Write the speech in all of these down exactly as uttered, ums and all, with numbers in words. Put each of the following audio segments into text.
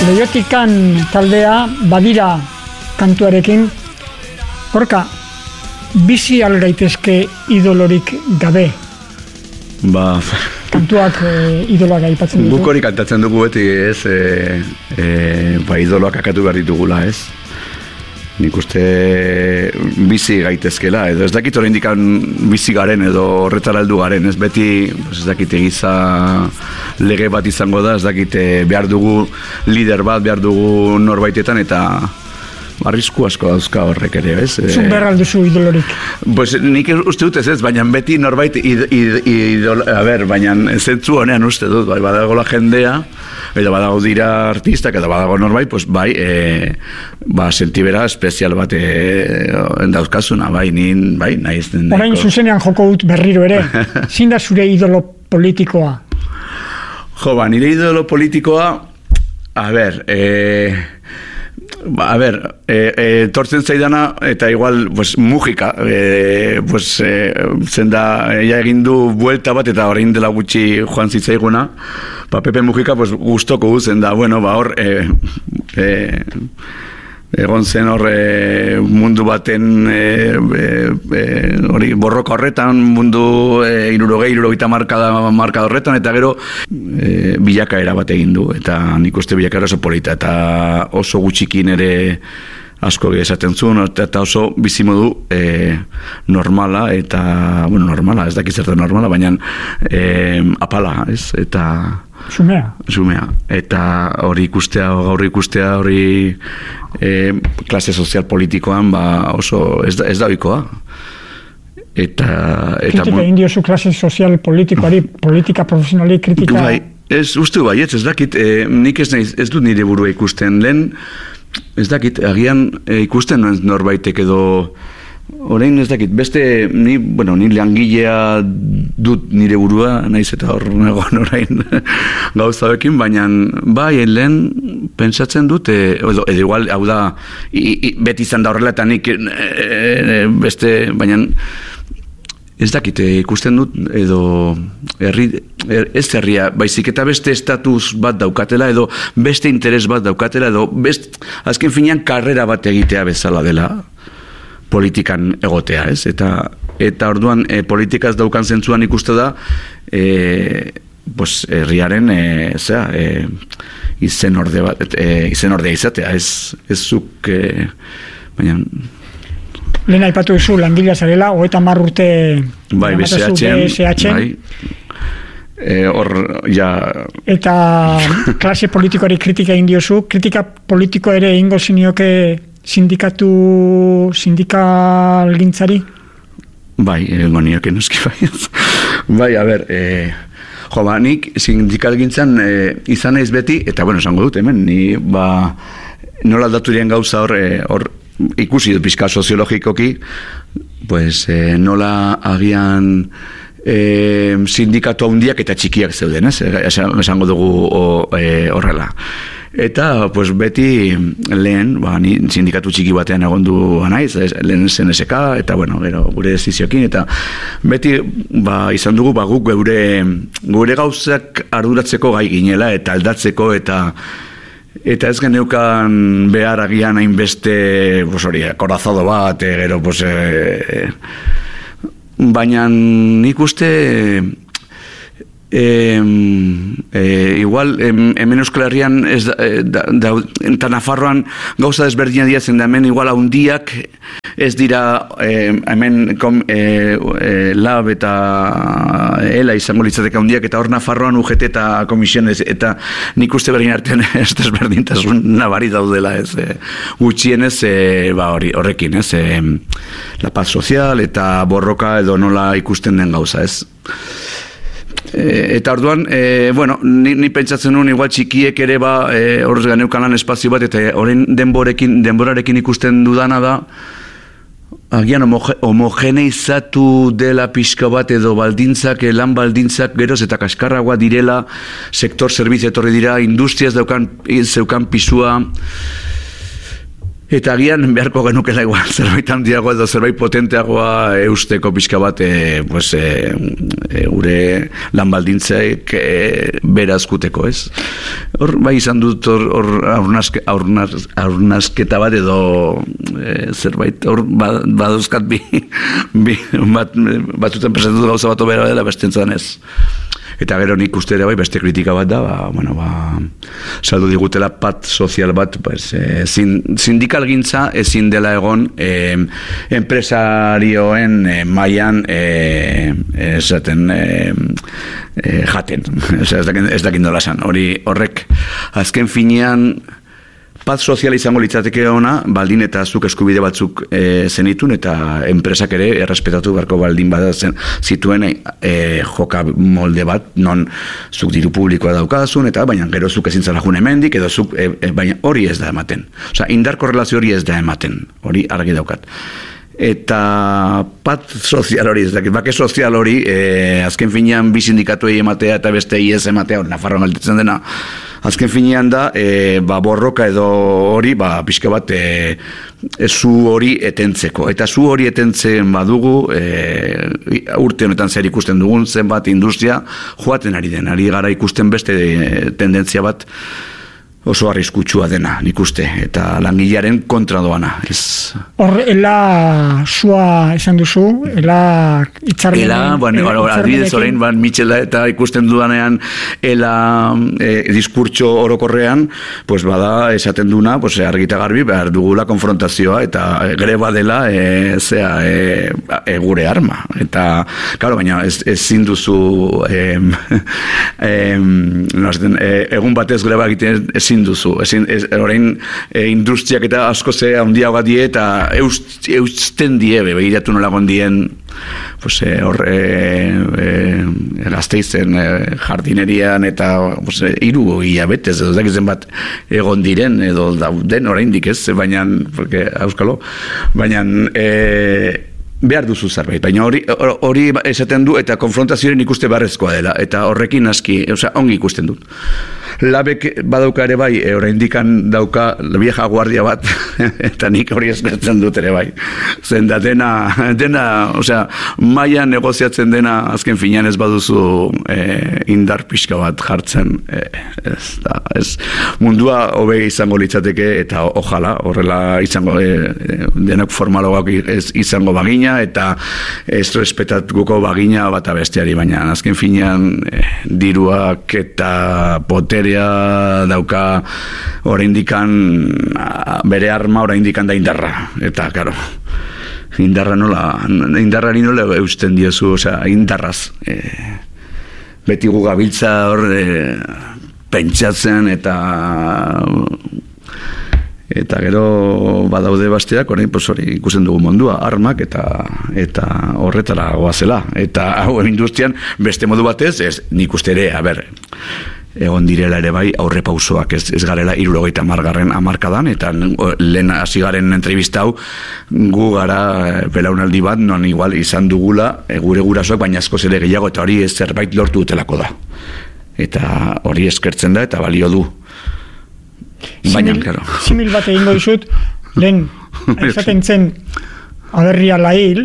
Leiotikan taldea badira kantuarekin, Gorka, bizi al gaitezke idolorik gabe? Ba... Kantuak e, idoloak aipatzen ditu. Guk hori kantatzen dugu beti, ez, e, e, ba, idoloak akatu behar ditugula, ez? Nik uste bizi gaitezkela, edo ez dakit oraindik bizi garen edo horretara heldu garen, ez beti, ez dakit egiza lege bat izango da, ez dakit behar dugu lider bat, behar dugu norbaitetan, eta arrisku asko dauzka horrek ere, ez? Zun behar alduzu idolorik? Pues nik uste dut ez ez, baina beti norbait id, id, idol, a ber, baina zentzu honean uste dut, bai, badago la jendea, eta badago dira artistak, eta badago norbait, pues bai, e, ba, sentibera espezial bat e, dauzkazuna, bai, nin, bai, nahiz. Orain zuzenean joko dut berriro ere, zin da zure idolo politikoa? Jo, ba, nire idolo politikoa, a ber, eh, a ber, eh, eh, tortzen zaidana, eta igual, pues, Mujika, eh, pues, eh, zenda, ella egin du buelta bat, eta orain dela gutxi joan zitzaiguna, ba, Pepe Mujika, pues, gustoko guzen da, bueno, ba, hor, eh, eh, egon zen hor e, mundu baten e, e, hori borroka horretan, mundu e, irurogei, irurogeita marka marka horretan, eta gero e, bilakaera bat egin du, eta nik uste bilakaera oso polita, eta oso gutxikin ere asko esaten zuen, eta oso bizimodu e, normala, eta, bueno, normala, ez dakit zertan normala, baina e, apala, ez, eta Zumea. Zumea. Eta hori ikustea, gaur ikustea hori e, klase sozial politikoan ba, oso ez da, ez da oikoa. Eta... eta kritika egin diozu klase sozial politikoari, politika profesionali kritika... Bai, ez, uste bai, ez, ez dakit, e, nik ez, naiz, ez dut nire burua ikusten, lehen, ez dakit, agian e, ikusten norbaitek edo... Orain ez dakit, beste, ni, bueno, ni langilea dut nire burua, naiz eta hor negoen orain gauzabekin, baina bai, lehen pentsatzen dut, edo, edo igual, hau da, i, i, beti izan da horrela, eta nik e, e, beste, baina ez dakit, ikusten dut, edo herri, er, ez herria, baizik eta beste estatus bat daukatela, edo beste interes bat daukatela, edo best, azken finean karrera bat egitea bezala dela, politikan egotea, ez? Eta, eta orduan e, politikaz daukan zentzuan ikuste da e, pues, herriaren e, zera, e, izen orde bat, e, izen ordea izatea, ez, ez zuk e, baina... Lehen aipatu duzu langilea zarela, hogeita hamar urte bai, B S H-en, bai, e, hor, ja... Eta klase politikoari kritika egin diozu, kritika politiko ere ingo zinioke sindikatu, sindikalgintzari? Bai, egongo nioke noski bai. Bai, a ber, e, jo, ba, nik sindikalgintzan e, izan naiz beti, eta bueno, esango dut hemen, ni, ba, nola aldatu diren gauza hor, e, hor ikusi dut pixka soziologikoki, pues, e, nola agian e, sindikatu handiak eta txikiak zeuden, ez? Esango dugu o, e, horrela. Eta, pues, beti lehen, ba, ni sindikatu txiki batean egondu naiz, lehen zen S K, eta, bueno, gero, gure deziziokin, eta beti, ba, izan dugu, ba, guk gure, gure gauzak arduratzeko gai ginela, eta aldatzeko, eta eta ez geneukan behar agian hainbeste, pues, hori, korazado bat, e, gero, pues, e, baina nik uste... E, e, igual em, hemen Euskal Herrian ez da, da, da, eta Nafarroan gauza desberdina diazen da hemen igual haundiak ez dira e, hemen kom, e, e, lab eta ela izango litzateke haundiak eta hor Nafarroan U G T eta komisionez eta nik uste berdin artean ez desberdintasun nabari daudela ez e, gutxienez e, ba, hori, horrekin ez e, la paz sozial eta borroka edo nola ikusten den gauza ez. Eta orduan, e, bueno, ni, ni pentsatzen nuen igual txikiek ere ba, e, horrez ganeukanan espazio bat, eta orain denborekin, denborarekin ikusten dudana da, agian homoge, homogeneizatu dela pixka bat edo baldintzak, lan baldintzak geroz eta kaskarragoa direla, sektor zerbitzu etorri dira, industriaz daukan, zeukan pisua, Eta agian beharko genukela igual zerbait handiago edo zerbait potenteagoa eusteko pixka bat e, pues, e, e, gure lanbaldintzaik e, berazkuteko, ez? Hor, bai izan dut hor, hor aurnazke, aurnaz, aurnazketa bat edo e, zerbait, hor baduzkat bi, bi bat, batzutan presentatu gauza bat obera dela bestentzan ez. Eta gero nik uste ere bai, beste kritika bat da, ba, bueno, ba, saldu digutela pat sozial bat, pues, e, sindikal gintza ezin dela egon e, enpresarioen e, mailan e, esaten e, e, jaten. Osea, ez dakin, ez dakin dola esan. Hori horrek, azken finean, pat sozial izango litzateke ona, baldin eta zuk eskubide batzuk e, zenitun, eta enpresak ere errespetatu beharko baldin bada zen zituen e, joka molde bat, non zuk diru publikoa daukazun, eta baina gero zuk ezin zara jun hemendik, edo zuk, e, e, baina hori ez da ematen. Osea, indar korrelazio hori ez da ematen, hori argi daukat. Eta pat sozial hori, ez dakit, bake sozial hori, e, azken finean bi sindikatuei ematea eta beste iez ematea, Nafarroan galditzen dena, azken finean da, e, ba, borroka edo hori, ba, pixka bat, e, e, zu hori etentzeko. Eta zu hori etentzen badugu, e, urte honetan zer ikusten dugun, zenbat industria joaten ari den, ari gara ikusten beste e, tendentzia bat, oso arriskutsua dena, nik uste, eta langilearen kontra doana. Ez... Hor, ela sua esan duzu, ela itzarmen... Ela, bueno, adibidez orain, ban, Mitxela eta ikusten dudanean, ela e, diskurtso orokorrean, pues bada, esaten duna, pues argita garbi, behar dugula konfrontazioa, eta greba dela, e, zea, e, e, gure arma. Eta, claro, baina, ez, ezin duzu, e, e, no, e, egun batez greba egiten ez ezin duzu, ezin, ez, orain e, industriak eta asko ze handiagoa die eta eust, eusten die, begiratu nola gondien pues, e, hor e, e, Gasteizen e, jardinerian eta pues, e, iru hilabetez edo dakizen bat egon diren edo dauden oraindik ez, baina porque, auskalo, baina e, behar duzu zerbait, baina hori, hori esaten du eta konfrontazioaren ikuste beharrezkoa dela, eta horrekin aski, osea, ongi ikusten dut. Labek badauka ere bai, e, oraindikan dauka vieja guardia bat, eta nik hori eskertzen dut ere bai. Zen da dena, dena, osea, mailan negoziatzen dena azken finean ez baduzu e, indar pixka bat jartzen, e, ez, da, ez, mundua hobe izango litzateke, eta ojala, horrela izango, e, denok formaloak izango bagina, eta ez respetatuko bagina bata besteari, baina azken finean e, diruak eta poterea dauka oraindikan bere arma oraindikan da indarra, eta claro, indarra nola, indarrari nola eusten diozu, osea, indarraz e, beti gu gabiltza hor e, pentsatzen eta eta gero badaude basteak, orain pues hori ikusten dugu mundua, armak eta eta horretara goazela, eta hau industrian beste modu batez, ez nik uste ere, a ber, egon direla ere bai aurre pausoak, ez, ez garela hirurogeita hamargarren hamarkadan, eta lehen hasi garen entrevista hau gu gara belaunaldi bat non igual izan dugula e, gure gurasoak, baina askoz ere gehiago, eta hori ez zerbait lortu dutelako da, eta hori eskertzen da eta balio du. Baina, claro. Simil bat egingo dizut, lehen, esaten zen aberria lahil,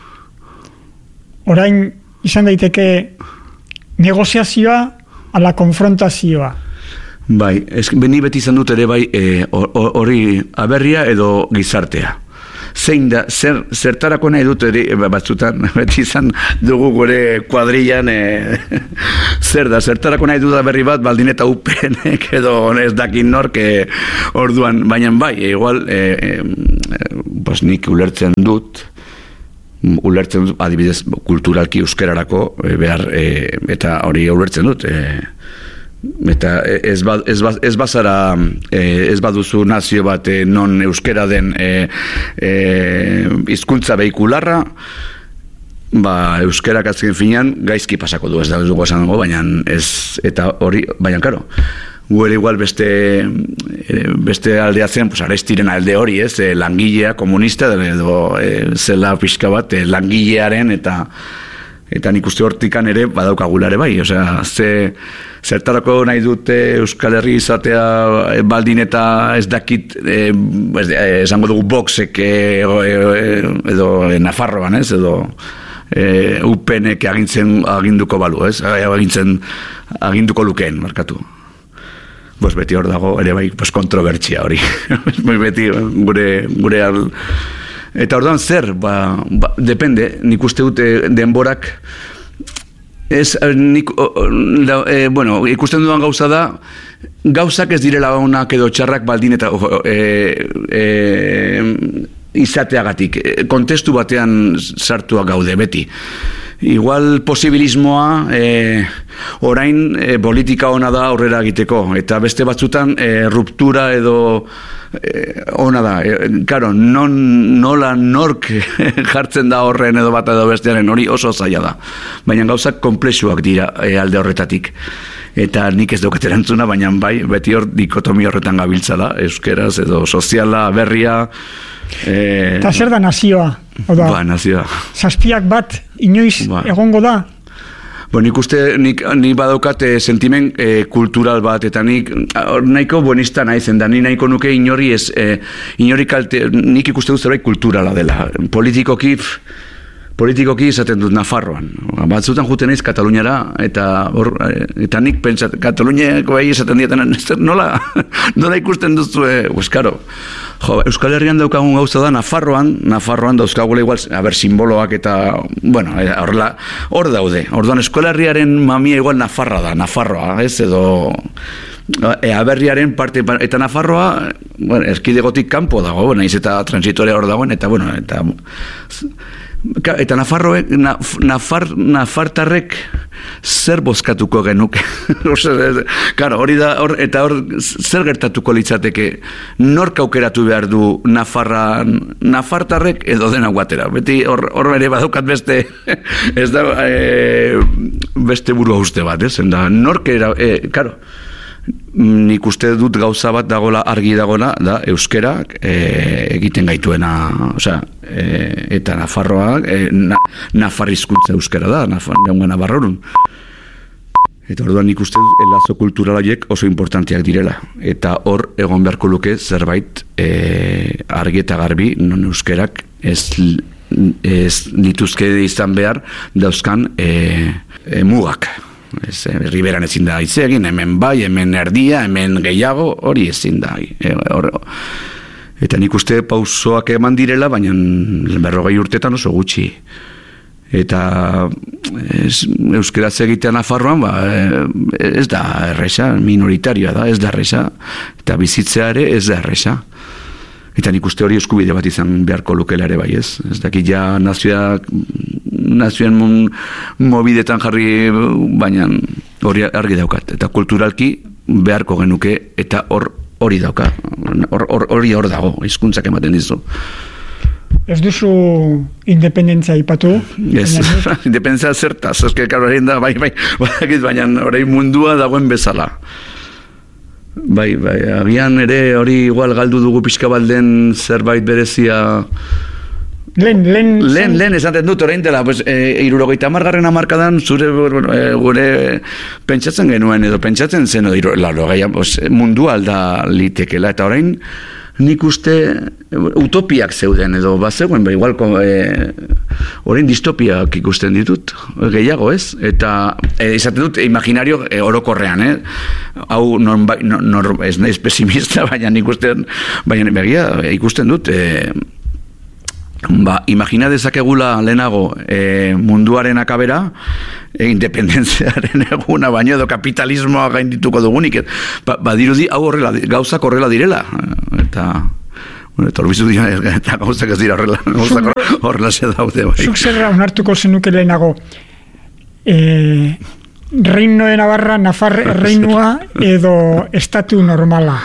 orain izan daiteke negoziazioa ala konfrontazioa. Bai, ez, beni beti izan dut ere bai hori e, aberria edo gizartea. Zein da, zer, zertarako nahi dut ere, batzutan, beti izan dugu gure kuadrillan, e, zer da, zertarako nahi dut berri bat, baldin eta upenek edo ez dakin nork, e, orduan, baina bai, igual, e, e, pues nik ulertzen dut, ulertzen dut, adibidez, kulturalki euskerarako, e, behar, e, eta hori ulertzen dut, e, eta ez, ba, ez, ba, ez bazara ez baduzu nazio bat non euskera den e, e, hizkuntza veikularra, ba, euskerak azken finean gaizki pasako du, ez da dugu esan dago, baina ez, eta hori, baina karo, guere igual beste beste aldea zen, pues Arestiren alde hori, ez, e, langilea, komunista, edo e, zela pixka bat, e, langilearen eta Eta nik uste hortikan ere badaukagulare bai, osea, ze, zertarako nahi dute Euskal Herri izatea baldin eta ez dakit, e, ez, esango dugu boxek e, edo e, Nafarroan, ez, edo e, U P N-ek agintzen aginduko balu, ez, agintzen aginduko lukeen, markatu. Bos beti hor dago, ere bai, pues kontrobertsia hori. Beti gure, gure al... Eta orduan zer, ba, ba, depende, nik uste dute denborak, ez, nik, o, da, e, bueno, ikusten dudan gauza da, gauzak ez direla onak edo txarrak baldin eta e, e, izateagatik, kontestu batean sartuak gaude, beti. Igual posibilismoa e, orain e, politika ona da aurrera egiteko, eta beste batzutan e, ruptura edo e, ona da. E, claro, non, nola nork jartzen da horren edo bat edo bestearen hori oso zaila da. Baina gauzak komplexuak dira e, alde horretatik. Eta nik ez daukat erantzuna, baina bai, beti hor dikotomi horretan gabiltza da, euskeraz edo soziala, berria... Eta e, zer da nazioa? Oda, ba, nazioa. Zazpiak bat inoiz ba. Egongo da? Bo, nik uste, nik, nik badaukat e, sentimen e, kultural bat, eta nik nahiko buenista naizen da, nik nahiko nuke inori ez, e, inori kalte, nik ikuste dut zerbait kulturala dela. Politikoki... Politikoki izaten dut Nafarroan. Batzutan juten naiz Kataluniara, eta hor, eta nik pentsat, Kataluniako bai izaten dieten, nola, nola ikusten duzu, pues karo, jo, Euskal Herrian daukagun gauza da, Nafarroan, Nafarroan dauzkagula igual, a ber, simboloak eta, bueno, horrela, hor daude. Orduan, Euskal Herriaren mamia igual Nafarra da, Nafarroa, ez, edo... E, aberriaren parte, eta Nafarroa, bueno, erkidegotik kanpo dago, naiz eta transitorea hor dagoen, eta, bueno, eta... Eta Nafarroek, Nafar, Nafartarrek zer bozkatuko genuke. Claro, hori da, or, eta hor zer gertatuko litzateke, nork aukeratu behar du Nafarra, Nafartarrek edo dena guatera. Beti hor, hor ere badaukat beste, ez da, e, beste burua uste bat, ez? Da, nork era, e, claro, nik uste dut gauza bat dagola argi dagona, da, euskerak e, egiten gaituena, osea, e, eta Nafarroa, e, na, Nafarrizkuntza euskera da, Nafar, Navarrorun. Eta orduan nik uste dut elazo kulturalaiek oso importantiak direla. Eta hor egon beharko luke zerbait e, argi eta garbi, non euskerak ez, ez lituzke izan behar dauzkan e, e, mugak. Ez, Riberan ezin da hitz egin, hemen bai, hemen erdia, hemen gehiago, hori ezin da. E, or, eta nik uste pausoak eman direla, baina berrogei urtetan oso gutxi. Eta ez, euskeraz egitea Nafarroan, ba, ez da erresa, minoritarioa da, ez da erresa, eta bizitzea ere ez da erresa. Eta nik uste hori eskubide bat izan beharko lukela ere bai, ez? Ez dakit ja nazioak, nazioen mobidetan jarri, baina hori argi daukat. Eta kulturalki beharko genuke, eta hor hori dauka. Hori hor dago, hizkuntzak ematen dizu. Ez duzu independentzia ipatu? Ez, independentzia zertaz. Ez que, karo, da, bai, bai, bai, baina hori mundua dagoen bezala. Bai, bai, agian ere hori igual galdu dugu pixka balden zerbait berezia... Lehen, lehen... Lehen, lehen, esaten dut, orain dela, pues, e, irurogeita amargarren amarkadan, zure, e, gure pentsatzen genuen, edo pentsatzen zen, edo, laro, gaian, pues, mundu alda litekela, eta orain nik uste utopiak zeuden, edo bat zegoen, ba, igual, e, orain distopiak ikusten ditut, gehiago, ez? Eta, e, esaten dut, imaginario e, orokorrean, eh? Hau, non, non, non, ez naiz pesimista, baina nik uste, baina begia, ikusten dut, e, ba, imagina dezakegula lehenago e, munduaren akabera, e, independentziaren eguna, baina edo kapitalismoa gaindituko dugunik, ba, badirudi hau horrela, gauzak horrela direla, eta bueno, torbizu dira, eta gauzak ez dira horrela, gauzak horrela ze daude. Bai. Zuk zerra onartuko zenuke lehenago, e, Reino de Navarra, Nafar reinua edo estatu normala?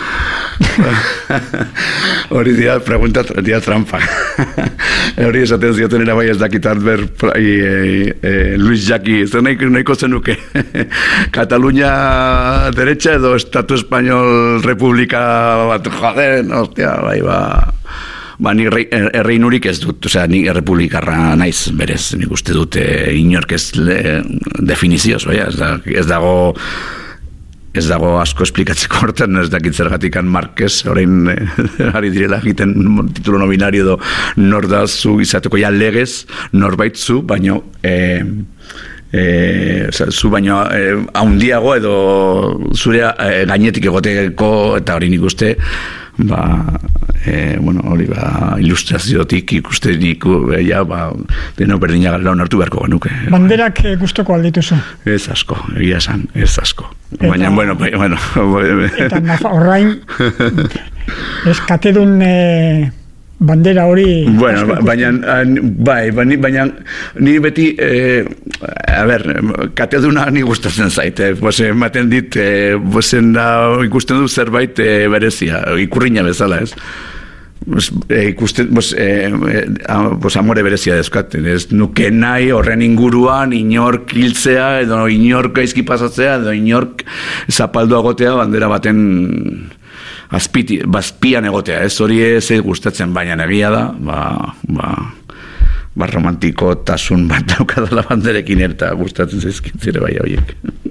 Hori dira, pregunta dira trampa. Hori esaten zioten era bai ez dakitat ber e, e, Luis Jaki, zer nahiko, nahiko zenuke. Katalunia derecha edo estatu español republika bat, joder, hostia, bai, ba... ba, ni erreinurik ez dut, osea, ni errepublikarra naiz, berez, nik uste dut e, inork ez le, definizioz, bai, ez, da, ez dago ez dago asko esplikatzeko hortan, ez dakit zergatikan Marquez, orain eh, ari direla egiten titulo nominario edo nor da zu izateko ja legez, norbait zu, baino eh, eh, o sea, zu baino eh, haundiago edo zure eh, gainetik egoteko, eta hori nik uste ba, eh, bueno, hori ba, ilustraziotik ikuste nik eh, ja, ba, deno berdina gara onartu beharko genuke. Banderak eh, gustoko aldituzu? Ez asko, egia esan, ez asko. Eta, baina, bueno, bueno. Eta nafa, orain, eskatedun eh, bandera hori... Bueno, ba, baina, bai, baina, baina, ni beti, eh, a ber, kateduna ni gustatzen zaite, pues, ematen dit, eh, bosen da, ikusten du zerbait eh, berezia, ikurriña bezala, ez? Pues, eh, ikusten, pues, eh, eh, pues, amore berezia dezkat, ez nuke nahi horren inguruan inork hiltzea, edo inork gaizki pasatzea, edo inork zapaldu agotea bandera baten azpiti, bazpian egotea, ez hori ez gustatzen, baina egia da, ba, ba, ba romantiko tasun bat daukadala banderekin, eta gustatzen zaizkitzere bai horiek.